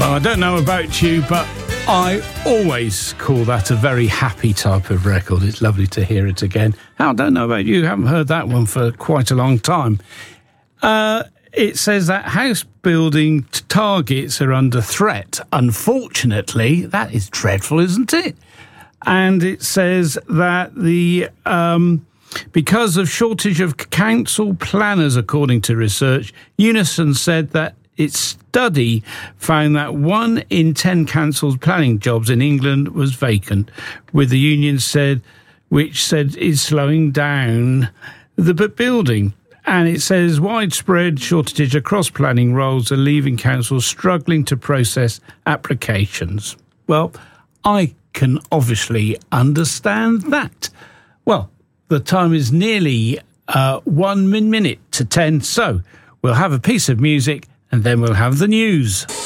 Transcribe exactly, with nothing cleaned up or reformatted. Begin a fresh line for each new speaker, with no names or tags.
Well, I don't know about you, but I always call that a very happy type of record. It's lovely to hear it again. I don't know about you, haven't heard that one for quite a long time. Uh, it says that house building targets are under threat. Unfortunately, that is dreadful, isn't it? And it says that the um, because of shortage of council planners, according to research, Unison said that its study found that one in ten council planning jobs in England was vacant, with the union said, which said is slowing down the building. And it says widespread shortage across planning roles are leaving councils struggling to process applications. Well, I can obviously understand that. Well, the time is nearly uh, one minute to ten, so we'll have a piece of music and then we'll have the news.